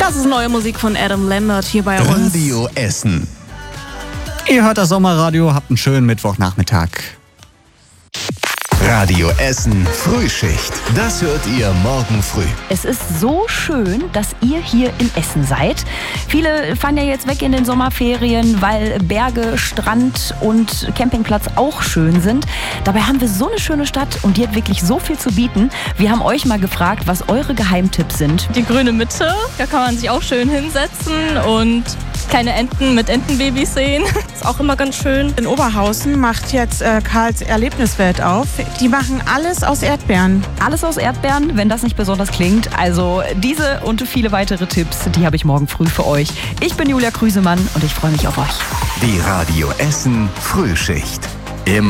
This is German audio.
Das ist neue Musik von Adam Lambert hier bei uns. Radio Essen. Ihr hört das Sommerradio, habt einen schönen Mittwochnachmittag. Radio Essen Frühschicht. Das hört ihr morgen früh. Es ist so schön, dass ihr hier in Essen seid. Viele fahren ja jetzt weg in den Sommerferien, weil Berge, Strand und Campingplatz auch schön sind. Dabei haben wir so eine schöne Stadt und die hat wirklich so viel zu bieten. Wir haben euch mal gefragt, was eure Geheimtipps sind. Die grüne Mitte, da kann man sich auch schön hinsetzen und kleine Enten mit Entenbabys sehen. Ist auch immer ganz schön. In Oberhausen macht jetzt Karls Erlebniswelt auf. Die machen alles aus Erdbeeren. Alles aus Erdbeeren, wenn das nicht besonders klingt. Also diese und viele weitere Tipps, die habe ich morgen früh für euch. Ich bin Julia Krüsemann und ich freue mich auf euch. Die Radio Essen Frühschicht.